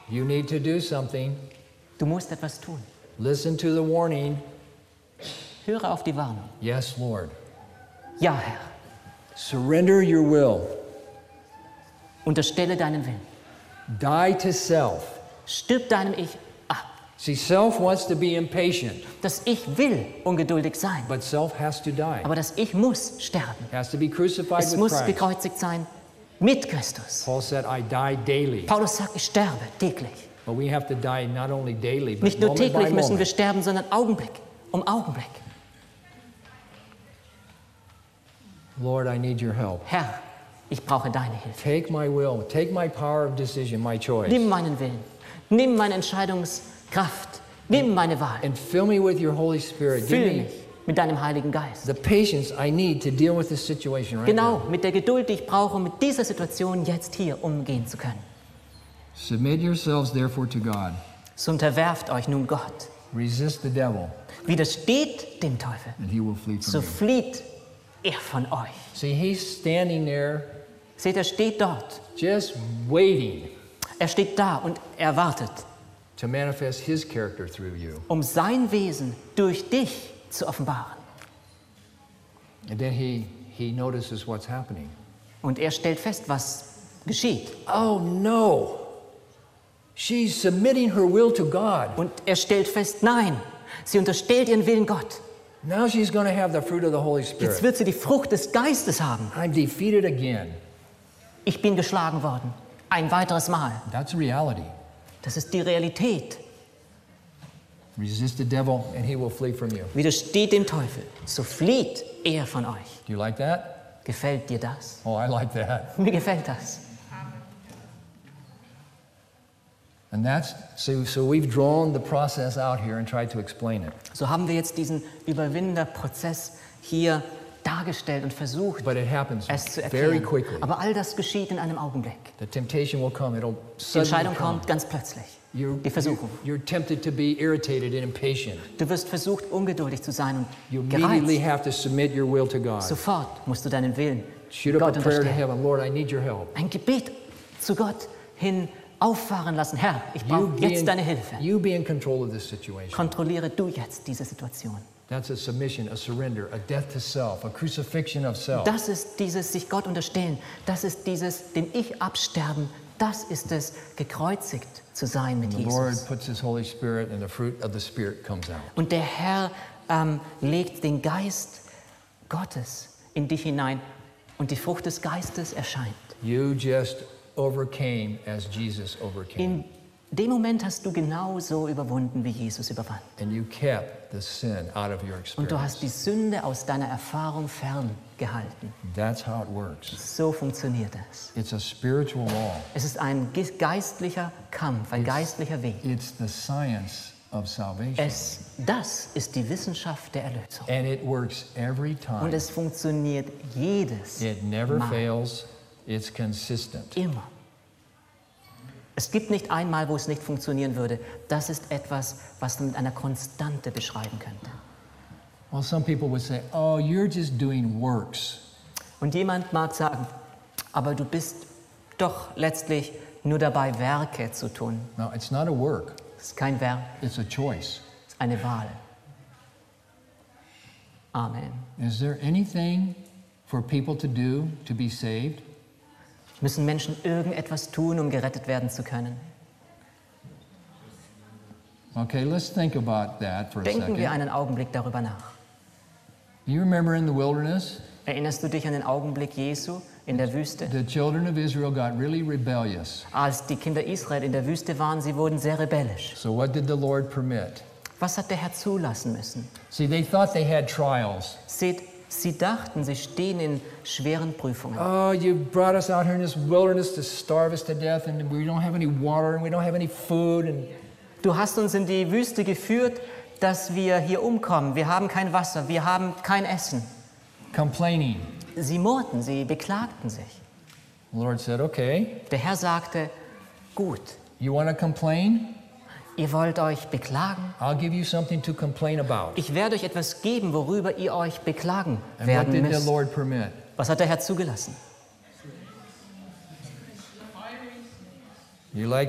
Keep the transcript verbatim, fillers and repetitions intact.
You need to do something. Du musst etwas tun. Listen to the warning. Höre auf die Warnung. Yes, Lord. Ja, Herr. Surrender your will. Unterstelle deinen Willen. Die to self. Stirb deinem Ich ab. See, self wants to be impatient, Das Ich will ungeduldig sein, but self has to die. aber das Ich muss sterben. Has to be crucified Es with muss Christ. gekreuzigt sein mit Christus. Paul said, I die daily. Paulus sagt, ich sterbe täglich. But we have to die not only daily, but Nicht nur moment by täglich müssen wir moment. sterben, sondern Augenblick um Augenblick. Lord, I need your help. Herr, ich brauche deine Hilfe. Take my will, take my power of decision, my choice, Nimm meinen Willen, nimm meine Entscheidungskraft, nimm meine Wahl. and fill me with your Holy Spirit. Give Fülle me mich mit deinem Heiligen Geist. the patience I need to deal with this situation right Genau, now. mit der Geduld, die ich brauche, um mit dieser Situation jetzt hier umgehen zu können. Submit yourselves therefore to God. So unterwerft euch nun Gott. Resist the devil, Widersteht dem Teufel, and he will flee from so you. flieht er von euch. See, he's standing there Seht, er steht dort. just waiting Er steht da und er wartet, to manifest his character through you. um sein Wesen durch dich zu offenbaren. And then he, he notices what's happening. Und er stellt fest, was geschieht. Oh no! She's submitting her will to God. Und er stellt fest, nein, sie unterstellt ihren Willen Gott. Now she's going to have the fruit of the Holy Jetzt Spirit. wird sie die Frucht des Geistes haben. I'm defeated again. Ich bin geschlagen worden. Ein weiteres Mal. That's reality. Das ist die Realität. Resist the devil and he will flee from you. Widersteht dem Teufel, so flieht er von euch. Do you like that? Gefällt dir das? Oh, I like that. Mir gefällt das. And that's so so we've drawn the process out here and tried to explain it. So haben wir jetzt diesen Überwinderprozess hier dargestellt und versucht, But it happens es zu very erklären. quickly. Aber all das geschieht in einem Augenblick. The temptation will come. It'll Die suddenly Entscheidung come. kommt ganz plötzlich. You're, Die Versuchung. you're, you're tempted to be irritated and impatient. Du wirst versucht, ungeduldig zu sein You und immediately gereizt. have to submit your will to God. Sofort musst du deinen Willen Shoot up Gott a prayer to unterstellen. heaven. Lord, I need your help. Ein Gebet zu Gott hin auffahren lassen. Herr, ich You brauche be, jetzt in, deine Hilfe. you be in control of this situation. Kontrolliere du jetzt diese Situation. That's a submission, a surrender, a death to self, a crucifixion of self. Das ist dieses sich Gott unterstellen. Das ist dieses dem Ich absterben. Das ist es, gekreuzigt zu sein mit The Lord Jesus. puts His Holy Spirit and the fruit of the Spirit comes out. Und der Herr ähm, legt den Geist Gottes in dich hinein und die Frucht des Geistes erscheint. You just overcame as Jesus overcame. In dem Moment hast du genauso überwunden, wie Jesus überwand. And you kept the sin out of your Und du hast die experience. Sünde aus deiner Erfahrung ferngehalten. That's how it works. So funktioniert es. It's a spiritual law. Es ist ein ge- geistlicher Kampf, ein geistlicher Weg. It's the science of salvation. Es, das ist die Wissenschaft der Erlösung. And it works every Und time. es funktioniert jedes It never Mal. fails. It's consistent. Immer. Es gibt nicht einmal, wo es nicht funktionieren würde. Das ist etwas, was man mit einer Konstante beschreiben könnte. Well, some people would say, oh, you're just doing works. Und jemand mag sagen, aber du bist doch letztlich nur dabei, Werke zu tun. No, it's not a work. Es ist kein Werk, It's a choice. es ist eine Wahl. Amen. Is there anything for people to do to be saved? Müssen Menschen irgendetwas tun, um gerettet werden zu können? Okay, let's think about that for a Denken wir second. einen Augenblick darüber nach. You remember in the wilderness, Erinnerst du dich an den Augenblick Jesu in der Wüste? the children of Israel got really rebellious. Als die Kinder Israel in der Wüste waren, sie wurden sehr rebellisch. So what did the Lord permit? Was hat der Herr zulassen müssen? See, they thought they had trials. Seht, sie dachten, sie stehen in schweren Prüfungen. Oh, you brought us out here in this wilderness to starve us to death, and we don't have any water, and we don't have any food, and Du hast uns in die Wüste geführt, dass wir hier umkommen. Wir haben kein Wasser, wir haben kein Essen. complaining. Sie murrten, sie beklagten sich. The Lord said, okay, Der Herr sagte, gut, you want to complain? ihr wollt euch beklagen? I'll give you something to complain about. Ich werde euch etwas geben, worüber ihr euch beklagen And what werden did the müsst. Lord permit? Was hat der Herr zugelassen? You like